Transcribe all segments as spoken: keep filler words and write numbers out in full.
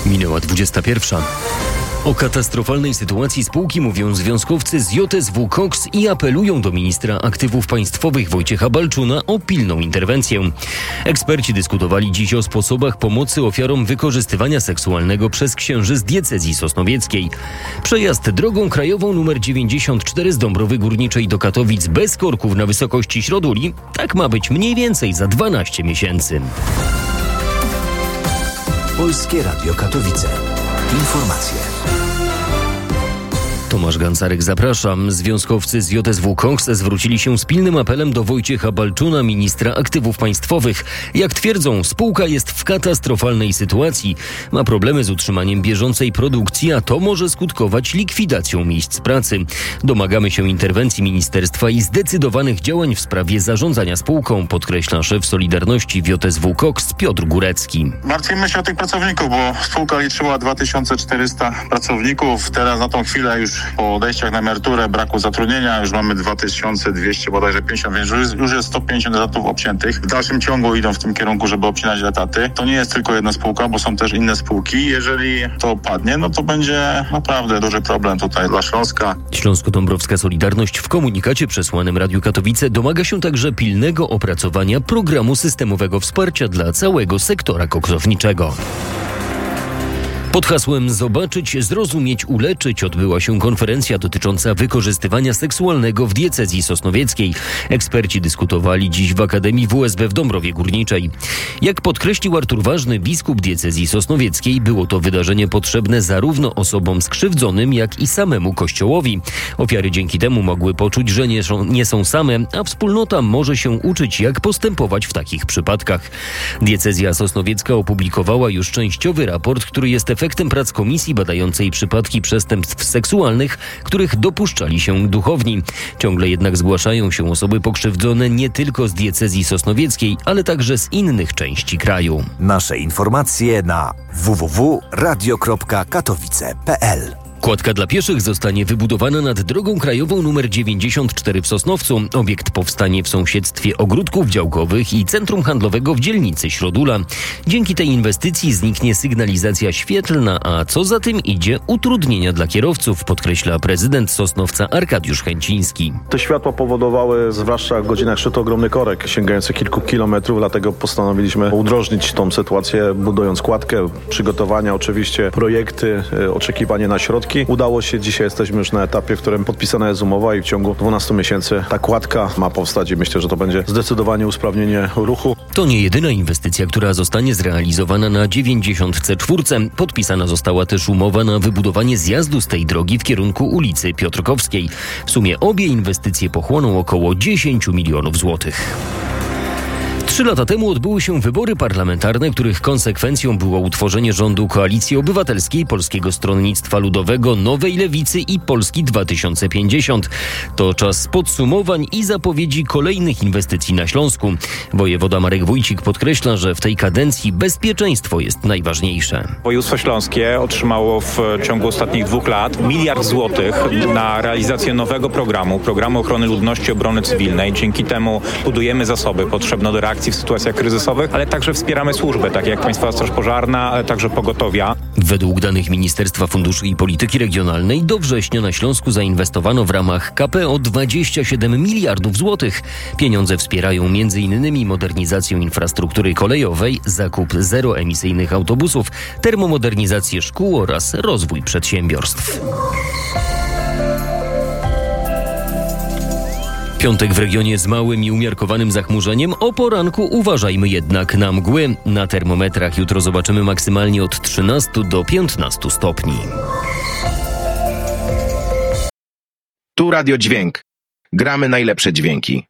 Minęła dwudziesta pierwsza. O katastrofalnej sytuacji spółki mówią związkowcy z J S W Koks i apelują do ministra aktywów państwowych Wojciecha Balczuna o pilną interwencję. Eksperci dyskutowali dziś o sposobach pomocy ofiarom wykorzystywania seksualnego przez księży z diecezji sosnowieckiej. Przejazd drogą krajową numer dziewięćdziesiąt cztery z Dąbrowy Górniczej do Katowic bez korków na wysokości Środuli, tak ma być mniej więcej za dwanaście miesięcy. Polskie Radio Katowice. Informacje. Tomasz Gancarek, zapraszam. Związkowcy z J S W Koks zwrócili się z pilnym apelem do Wojciecha Balczuna, ministra aktywów państwowych. Jak twierdzą, spółka jest w katastrofalnej sytuacji. Ma problemy z utrzymaniem bieżącej produkcji, a to może skutkować likwidacją miejsc pracy. Domagamy się interwencji ministerstwa i zdecydowanych działań w sprawie zarządzania spółką, podkreśla szef Solidarności w J S W Koks Piotr Górecki. Martwimy się o tych pracowników, bo spółka liczyła dwa tysiące czterysta pracowników. Teraz na tą chwilę już po odejściach na emeryturę, braku zatrudnienia, już mamy dwa tysiące dwieście bodajże pięćdziesiąt, więc już, już jest sto pięćdziesiąt etatów obciętych. W dalszym ciągu idą w tym kierunku, żeby obcinać etaty. To nie jest tylko jedna spółka, bo są też inne spółki. Jeżeli to padnie, no to będzie naprawdę duży problem tutaj dla Śląska. Śląsko-Dąbrowska Solidarność w komunikacie przesłanym Radiu Katowice domaga się także pilnego opracowania programu systemowego wsparcia dla całego sektora koksowniczego. Pod hasłem Zobaczyć, Zrozumieć, Uleczyć odbyła się konferencja dotycząca wykorzystywania seksualnego w diecezji sosnowieckiej. Eksperci dyskutowali dziś w Akademii W S B w Dąbrowie Górniczej. Jak podkreślił Artur Ważny, biskup diecezji sosnowieckiej, było to wydarzenie potrzebne zarówno osobom skrzywdzonym, jak i samemu Kościołowi. Ofiary dzięki temu mogły poczuć, że nie są, nie są same, a wspólnota może się uczyć, jak postępować w takich przypadkach. Diecezja sosnowiecka opublikowała już częściowy raport, który jest efektem efektem prac komisji badającej przypadki przestępstw seksualnych, których dopuszczali się duchowni. Ciągle jednak zgłaszają się osoby pokrzywdzone nie tylko z diecezji sosnowieckiej, ale także z innych części kraju. Nasze informacje na w w w kropka radio kropka katowice kropka p l. Kładka dla pieszych zostanie wybudowana nad drogą krajową numer dziewięćdziesiąt cztery w Sosnowcu. Obiekt powstanie w sąsiedztwie ogródków działkowych i centrum handlowego w dzielnicy Środula. Dzięki tej inwestycji zniknie sygnalizacja świetlna, a co za tym idzie utrudnienia dla kierowców, podkreśla prezydent Sosnowca Arkadiusz Chęciński. Te światła powodowały, zwłaszcza w godzinach szczytu, ogromny korek sięgający kilku kilometrów, dlatego postanowiliśmy udrożnić tą sytuację, budując kładkę, przygotowania, oczywiście projekty, oczekiwanie na środki. Udało się, dzisiaj jesteśmy już na etapie, w którym podpisana jest umowa i w ciągu dwunastu miesięcy ta kładka ma powstać i myślę, że to będzie zdecydowanie usprawnienie ruchu. To nie jedyna inwestycja, która zostanie zrealizowana na dziewięćdziesiąt cztery. Podpisana została też umowa na wybudowanie zjazdu z tej drogi w kierunku ulicy Piotrkowskiej. W sumie obie inwestycje pochłoną około dziesięć milionów złotych. Trzy lata temu odbyły się wybory parlamentarne, których konsekwencją było utworzenie rządu Koalicji Obywatelskiej, Polskiego Stronnictwa Ludowego, Nowej Lewicy i Polski dwa tysiące pięćdziesiąt. To czas podsumowań i zapowiedzi kolejnych inwestycji na Śląsku. Wojewoda Marek Wójcik podkreśla, że w tej kadencji bezpieczeństwo jest najważniejsze. Województwo śląskie otrzymało w ciągu ostatnich dwóch lat miliard złotych na realizację nowego programu, programu ochrony ludności, obrony cywilnej. Dzięki temu budujemy zasoby potrzebne do reakcji w sytuacjach kryzysowych, ale także wspieramy służby, takie jak Państwowa Straż Pożarna, ale także pogotowia. Według danych Ministerstwa Funduszy i Polityki Regionalnej do września na Śląsku zainwestowano w ramach K P o dwadzieścia siedem miliardów złotych. Pieniądze wspierają między innymi modernizację infrastruktury kolejowej, zakup zeroemisyjnych autobusów, termomodernizację szkół oraz rozwój przedsiębiorstw. Piątek w regionie z małym i umiarkowanym zachmurzeniem. O poranku uważajmy jednak na mgły. Na termometrach jutro zobaczymy maksymalnie od trzynastu do piętnastu stopni. Tu Radio Dźwięk. Gramy najlepsze dźwięki.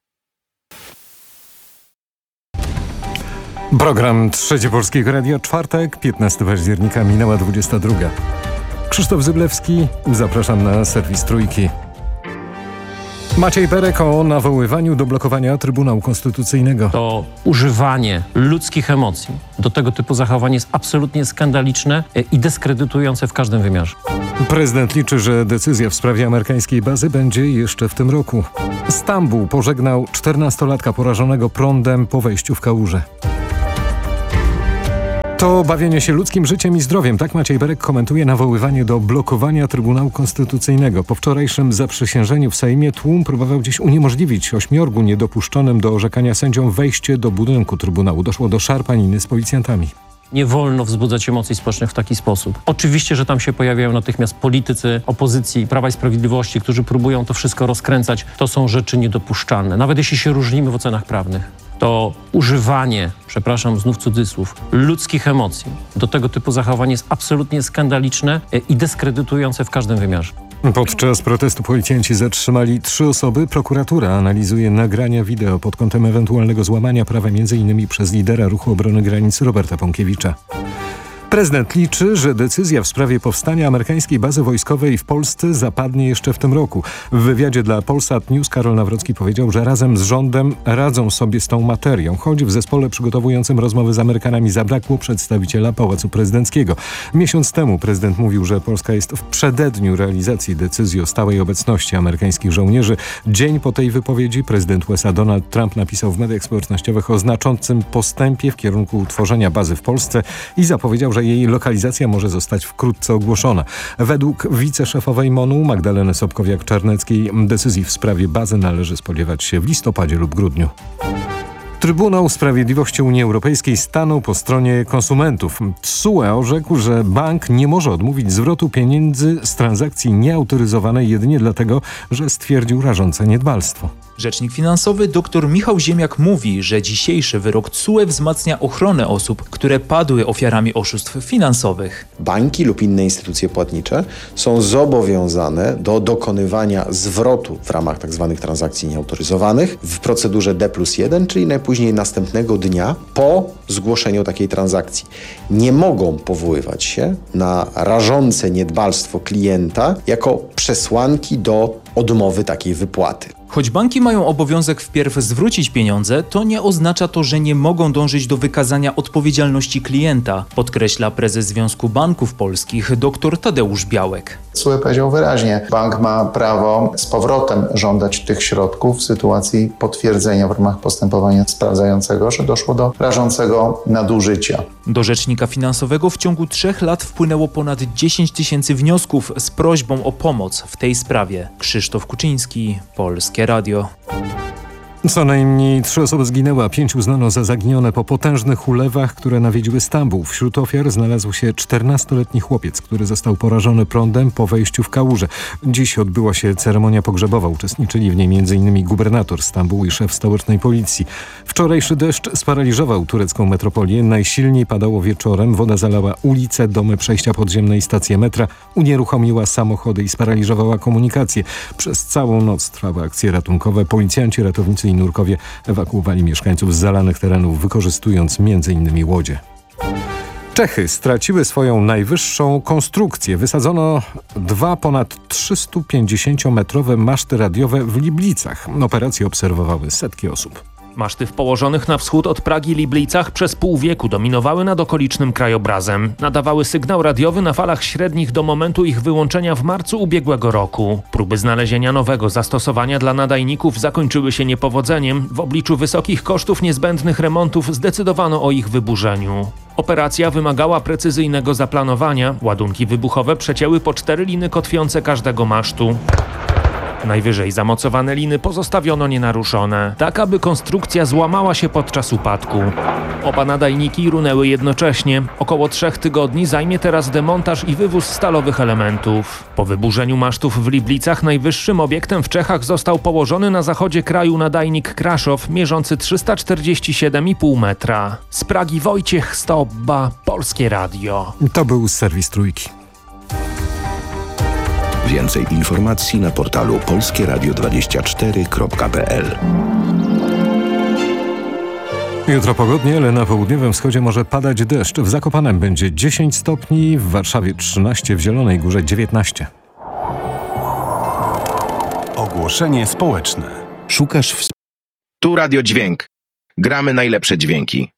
Program Trzecie Polskiego Radia, czwartek, piętnastego października, minęła dwudziesta druga. Krzysztof Zyblewski, zapraszam na serwis Trójki. Maciej Perek o nawoływaniu do blokowania Trybunału Konstytucyjnego. To używanie ludzkich emocji do tego typu zachowań jest absolutnie skandaliczne i dyskredytujące w każdym wymiarze. Prezydent liczy, że decyzja w sprawie amerykańskiej bazy będzie jeszcze w tym roku. Stambuł pożegnał czternastolatka porażonego prądem po wejściu w kałużę. To bawienie się ludzkim życiem i zdrowiem. Tak Maciej Berek komentuje nawoływanie do blokowania Trybunału Konstytucyjnego. Po wczorajszym zaprzysiężeniu w Sejmie tłum próbował dziś uniemożliwić ośmiorgu niedopuszczonym do orzekania sędziom wejście do budynku Trybunału. Doszło do szarpaniny z policjantami. Nie wolno wzbudzać emocji społecznych w taki sposób. Oczywiście, że tam się pojawiają natychmiast politycy opozycji, Prawa i Sprawiedliwości, którzy próbują to wszystko rozkręcać. To są rzeczy niedopuszczalne. Nawet jeśli się różnimy w ocenach prawnych, to używanie, przepraszam, znów cudzysłów, ludzkich emocji do tego typu zachowań jest absolutnie skandaliczne i dyskredytujące w każdym wymiarze. Podczas protestu policjanci zatrzymali trzy osoby. Prokuratura analizuje nagrania wideo pod kątem ewentualnego złamania prawa między innymi przez lidera Ruchu Obrony Granic Roberta Pąkiewicza. Prezydent liczy, że decyzja w sprawie powstania amerykańskiej bazy wojskowej w Polsce zapadnie jeszcze w tym roku. W wywiadzie dla Polsat News Karol Nawrocki powiedział, że razem z rządem radzą sobie z tą materią, choć w zespole przygotowującym rozmowy z Amerykanami zabrakło przedstawiciela Pałacu Prezydenckiego. Miesiąc temu prezydent mówił, że Polska jest w przededniu realizacji decyzji o stałej obecności amerykańskich żołnierzy. Dzień po tej wypowiedzi prezydent U S A Donald Trump napisał w mediach społecznościowych o znaczącym postępie w kierunku utworzenia bazy w Polsce i zapowiedział, że jej lokalizacja może zostać wkrótce ogłoszona. Według wiceszefowej M O N-u Magdaleny Sobkowiak-Czarneckiej decyzji w sprawie bazy należy spodziewać się w listopadzie lub grudniu. Trybunał Sprawiedliwości Unii Europejskiej stanął po stronie konsumentów. T S U E orzekł, że bank nie może odmówić zwrotu pieniędzy z transakcji nieautoryzowanej jedynie dlatego, że stwierdził rażące niedbalstwo. Rzecznik finansowy dr Michał Ziemiak mówi, że dzisiejszy wyrok T S U E wzmacnia ochronę osób, które padły ofiarami oszustw finansowych. Banki lub inne instytucje płatnicze są zobowiązane do dokonywania zwrotu w ramach tzw. transakcji nieautoryzowanych w procedurze D plus jeden, czyli najpóźniej następnego dnia po zgłoszeniu takiej transakcji. Nie mogą powoływać się na rażące niedbalstwo klienta jako przesłanki do odmowy takiej wypłaty. Choć banki mają obowiązek wpierw zwrócić pieniądze, to nie oznacza to, że nie mogą dążyć do wykazania odpowiedzialności klienta, podkreśla prezes Związku Banków Polskich dr Tadeusz Białek. T S U E powiedział wyraźnie, bank ma prawo z powrotem żądać tych środków w sytuacji potwierdzenia w ramach postępowania sprawdzającego, że doszło do rażącego nadużycia. Do Rzecznika Finansowego w ciągu trzech lat wpłynęło ponad dziesięć tysięcy wniosków z prośbą o pomoc w tej sprawie. Krzysztof Kuczyński, Polskie Radio. Co najmniej trzy osoby zginęły, a pięć uznano za zaginione po potężnych ulewach, które nawiedziły Stambuł. Wśród ofiar znalazł się czternastoletni chłopiec, który został porażony prądem po wejściu w kałużę. Dziś odbyła się ceremonia pogrzebowa. Uczestniczyli w niej między innymi gubernator Stambułu i szef stołecznej policji. Wczorajszy deszcz sparaliżował turecką metropolię. Najsilniej padało wieczorem. Woda zalała ulice, domy, przejścia podziemne i stacje metra. Unieruchomiła samochody i sparaliżowała komunikację. Przez całą noc trwały akcje ratunkowe. Policjanci, ratownicy i nurkowie ewakuowali mieszkańców z zalanych terenów, wykorzystując między innymi łodzie. Czechy straciły swoją najwyższą konstrukcję. Wysadzono dwa ponad trzystupięćdziesięciometrowe maszty radiowe w Liblicach. Operację obserwowały setki osób. Maszty w położonych na wschód od Pragi Liblicach przez pół wieku dominowały nad okolicznym krajobrazem. Nadawały sygnał radiowy na falach średnich do momentu ich wyłączenia w marcu ubiegłego roku. Próby znalezienia nowego zastosowania dla nadajników zakończyły się niepowodzeniem. W obliczu wysokich kosztów niezbędnych remontów zdecydowano o ich wyburzeniu. Operacja wymagała precyzyjnego zaplanowania. Ładunki wybuchowe przecięły po cztery liny kotwiące każdego masztu. Najwyżej zamocowane liny pozostawiono nienaruszone, tak aby konstrukcja złamała się podczas upadku. Oba nadajniki runęły jednocześnie. Około trzech tygodni zajmie teraz demontaż i wywóz stalowych elementów. Po wyburzeniu masztów w Liblicach najwyższym obiektem w Czechach został położony na zachodzie kraju nadajnik Kraszow, mierzący trzysta czterdzieści siedem i pół metra. Z Pragi Wojciech Stobba, Polskie Radio. To był serwis Trójki. Więcej informacji na portalu polskie radio dwadzieścia cztery kropka p l. Jutro pogodnie, ale na południowym wschodzie może padać deszcz. W Zakopanem będzie dziesięć stopni, w Warszawie trzynaście, w Zielonej Górze dziewiętnaście. Ogłoszenie społeczne. Szukasz w... Tu Radio Dźwięk. Gramy najlepsze dźwięki.